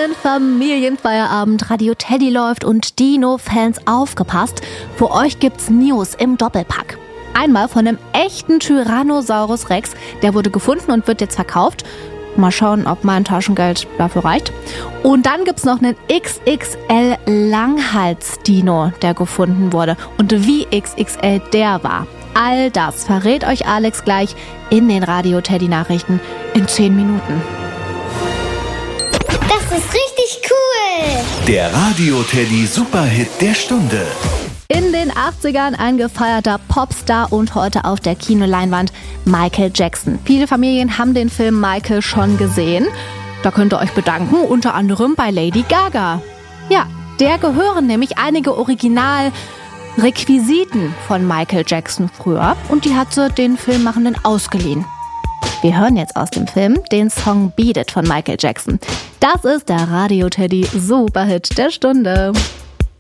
schönen Familienfeierabend. Radio Teddy läuft und Dino-Fans aufgepasst. Für euch gibt's News im Doppelpack. Einmal von einem echten Tyrannosaurus Rex. Der wurde gefunden und wird jetzt verkauft. Mal schauen, ob mein Taschengeld dafür reicht. Und dann gibt's noch einen XXL Langhals-Dino, der gefunden wurde. Und wie XXL der war. All das verrät euch Alex gleich in den Radio Teddy Nachrichten in 10 Minuten. Das ist richtig cool! Der Radio Teddy Superhit der Stunde. In den 80ern ein gefeierter Popstar und heute auf der Kinoleinwand Michael Jackson. Viele Familien haben den Film Michael schon gesehen. Da könnt ihr euch bedanken, unter anderem bei Lady Gaga. Ja, der gehören nämlich einige Originalrequisiten von Michael Jackson früher und die hat sie den Filmmachenden ausgeliehen. Wir hören jetzt aus dem Film den Song Beat It von Michael Jackson. Das ist der Radio Teddy Superhit der Stunde.